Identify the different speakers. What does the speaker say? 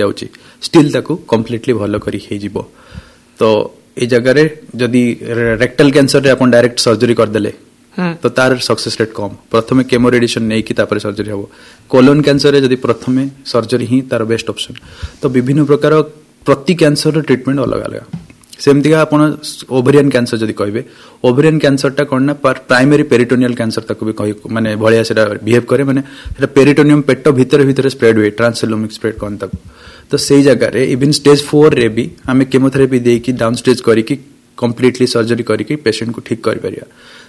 Speaker 1: जाउची स्टिल ताकू कंप्लीटली भलो करी हे जिवो तो ए जगह रे जदी रेक्टल कैंसर रे अपन डायरेक्ट सर्जरी कर देले तो तार सक्सेस रेट कम प्रथमे केमो रेडिएशन नै कि तापर सर्जरी हबो कोलोन कैंसर रे जदी प्रथमे सर्जरी ही तार बेस्ट ऑप्शन तो विभिन्न प्रकार प्रति कैंसर रो ट्रीटमेंट अलग अलग सेमती आपण ओवेरियन कैंसर जदी कहबे ओवेरियन कैंसर टा कोन प्राइमरी पेरिटोनियल कैंसर तक भी कहि माने भलिया सेटा बिहेव करे माने सेटा पेरिटोनियम पेट भीतर भीतर स्प्रेड हुए ट्रांससेलोमिक स्प्रेड कोन तक तो सेही जगह रे इवन स्टेज 4 रे भी हमें केमोथेरेपी देकी डाउन स्टेज करी की कंप्लीटली सर्जरी करी की पेशेंट को ठीक कर परिया